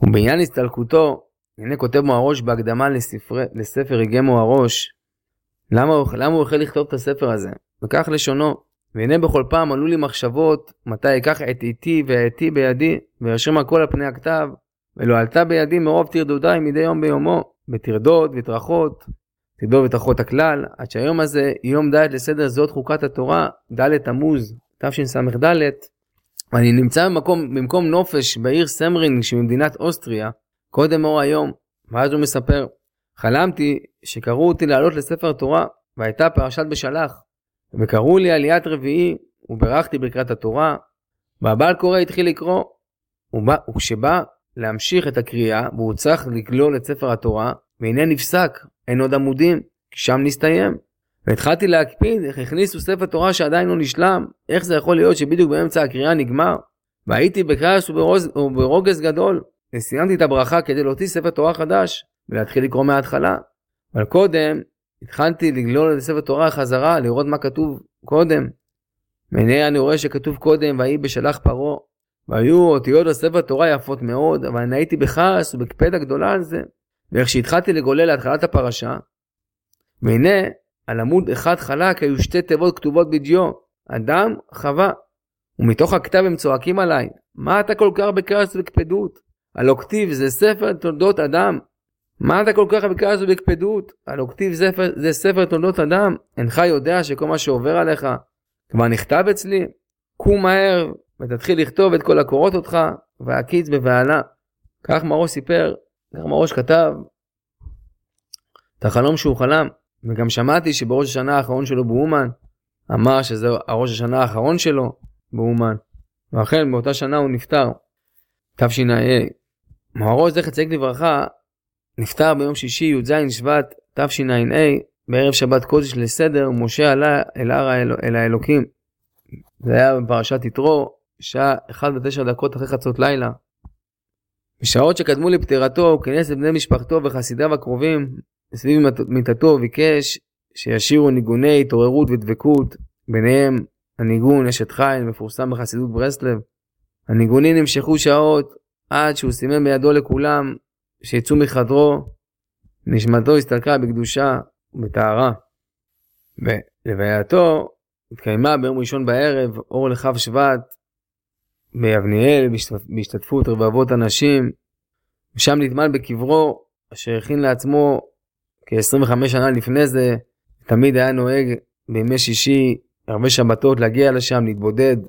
ובעניין הסתלקותו, הנה כותב מוהרא"ש בהקדמה לספר איגי מוהרא"ש, למה הוא החל לכתוב את הספר הזה? וכך לשונו, והנה בכל פעם עלו לי מחשבות, מתי אקח את איתי והעתי בידי, וירשם הכל על פני הכתב, ולא עלתה בידי מרוב תרדודיי מדי יום ביומו, בתרדוד וטרחות, תרדוד וטרחות הכלל, עד שהיום הזה יום ד' לסדר זאת חוקת התורה, ד' תמוז, תשס"ד, ואני נמצא במקום נופש בעיר סמרינג שבמדינת אוסטריה, קודם אור היום, ואז הוא מספר, חלמתי שקראו אותי לעלות לספר תורה, והייתה פרשת בשלח, וקראו לי עליית רביעי, וברכתי ברכת התורה, והבעל קורא התחיל לקרוא, וכשבא להמשיך את הקריאה, והוא צריך לגלול את ספר התורה, והנה נפסק, אין עוד עמודים, כי שם נסתיים. והתחלתי להקפיד איך הכניסו ספר תורה שעדיין לא נשלם, איך זה יכול להיות שבדיוק באמצע הקריאה נגמר, והייתי בכעס וברוגז גדול, וסיימתי את הברכה כדי להוציא ספר תורה חדש, ולהתחיל לקרוא מההתחלה. אבל קודם, התחלתי לגלול את ספר תורה חזרה, לראות מה כתוב קודם. והנה אני רואה שכתוב קודם, והיא בשלח פרעה, והיו אותיות בספר תורה יפות מאוד, אבל אני הייתי בכעס ובקפדה גדולה על זה. ואיך שהתחלתי לגולל להתחלת הפרשה, והנה, על עמוד אחד חלק היו שתי תיבות כתובות בדיו, אדם, חווה. ומתוך הכתב הם צועקים עליי, מה אתה כל כך בכעס ובקפדות? הלא כתיב זה ספר תולדות אדם. מה אתה כל כך בכעס ובקפדות? הלא כתיב זה ספר תולדות אדם. אינך יודע שכל מה שעובר עליך כבר נכתב אצלי? קום מהר ותתחיל לכתוב את כל הקורות אותך, והקיץ בבעלה. כך מוהרא"ש סיפר, כך מוהרא"ש כתב את החלום שהוא חלם. וגם שמעתי שבראש השנה האחרון שלו באומן, אמר שזה הראש השנה האחרון שלו באומן, ואכן באותה שנה הוא נפטר, תשע"ה. מוהרא"ש זכר צדיק לברכה נפטר ביום שישי י"ז שבט תשע"ה, בערב שבת קודש לסדר, משה עלה אל הר אל האלוקים. זה היה בפרשת יתרו, שעה 1:09 אחרי חצות לילה. בשעות שקדמו לפטירתו הוא כינס את בני משפחתו וחסידיו הקרובים סביב מיטתו, ביקש שישירו ניגוני התעוררות ודבקות, ביניהם הניגון אשת חיל מפורסם בחסידות ברסלב. הניגונים נמשכו שעות עד שהוא סימן בידו לכולם שיצאו מחדרו, נשמתו הסתלקה בקדושה ובטהרה. בלווייתו התקיימה ביום ראשון בערב אור לכ"ו שבט ביבניאל בהשתתפות רבבות אנשים, ושם נטמן בקברו אשר הכין לעצמו כ-25 שנה לפני זה. תמיד היה נוהג בימי שישי הרבה שבתות להגיע לשם להתבודד